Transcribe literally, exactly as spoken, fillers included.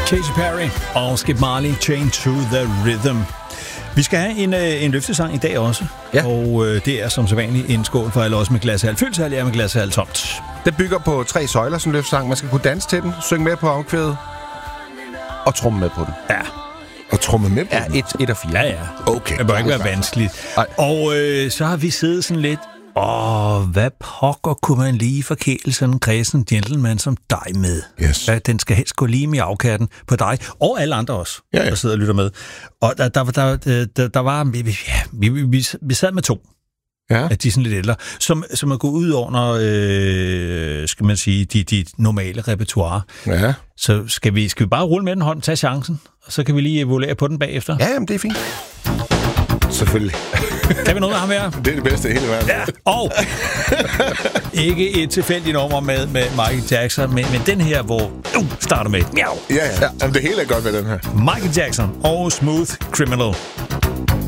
Katy Perry og Skip Marley, Chained to the Rhythm. Vi skal have en, øh, en løftesang i dag også, ja. og øh, det er som sædvanligt en skål for alle os med glas halv fyldt, så er med glas halv tomt. Det bygger på tre søjler som løftesang. Man skal kunne danse til den, synge med på omkvædet og tromme med på den. Ja. Og tromme med på ja, den? Et, et og fire. Ja, ja. Okay. Det bør ikke være vanskeligt. Ej. Og øh, så har vi siddet sådan lidt, åh, hvad pokker kunne man lige forkæle sådan en kredsen gentleman som dig med? Yes. Ja, den skal helst gå lige med afkatten på dig, og alle andre også, ja, ja. der sidder og lytter med. Og der, der, der, der, der var, ja, vi, vi, vi sad med to. Ja. At de er sådan lidt ældre, som, som er gået ud under, øh, skal man sige, de, de normale repertoire. Ja. Så skal vi, skal vi bare rulle med den hånd, tage chancen, og så kan vi lige evaluere på den bagefter. Ja, jamen, det er fint. Selvfølgelig. Kan vi noget med ham her? Det er det bedste i hele verden. Ja, og ikke et tilfældigt nummer med, med Michael Jackson, men, men den her, hvor du uh, starter med miau. Ja, ja. Jamen, det hele er godt ved den her. Michael Jackson og Smooth Criminal.